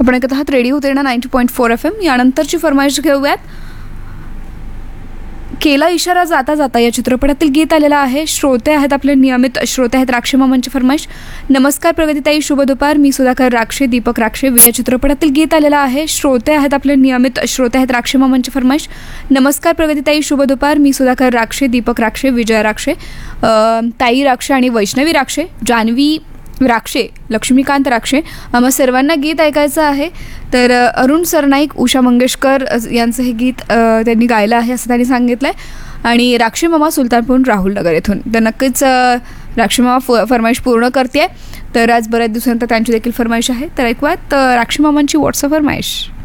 आपण ऐकत आहात रेडिओ तेरणा 90.4 FM. यानंतरची फरमाईश घेऊयात. केला इशारा जाता जाता या चित्रपटातील गीत आलेलं आहे. श्रोते आहेत, आपले नियमित श्रोते आहेत राक्षे मामांची फरमाईश. नमस्कार प्रगतीताई, शुभ दुपार. मी सुधाकर राक्षे, दीपक राक्षे या चित्रपटातील गीत आलेलं आहे. श्रोते आहेत, आपले नियमित श्रोते आहेत राक्षे मामांची फरमाईश. नमस्कार प्रगतीताई, शुभ दुपार. मी सुधाकर राक्षे, दीपक राक्षे, विजय राक्षे, ताई राक्षे आणि वैष्णवी राक्षे, जान्हवी राक्षे, लक्ष्मीकांत राक्षे, आम्हा सर्वांना गीत ऐकायचं आहे. तर अरुण सरनाईक, उषा मंगेशकर यांचं हे गीत त्यांनी गायलं आहे असं त्यांनी सांगितलं आहे. आणि राक्षे मामा सुलतानपूर राहुल नगर येथून. तर नक्कीच राक्षे मामा फरमाईश पूर्ण करते. तर आज बऱ्याच दिवसानंतर त्यांची देखील फरमाईश आहे. तर ऐकूयात राक्षे मामांची व्हॉट्सअप फरमाईश.